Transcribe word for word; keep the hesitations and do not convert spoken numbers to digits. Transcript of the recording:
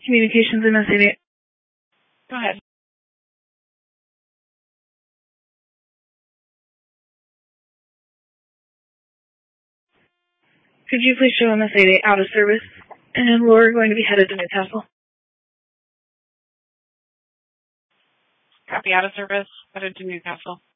Communications M S eighty-eight. Go ahead. Could you please show M S eighty-eight out of service? And we're going to be headed to Newcastle. Copy, out of service, headed to Newcastle.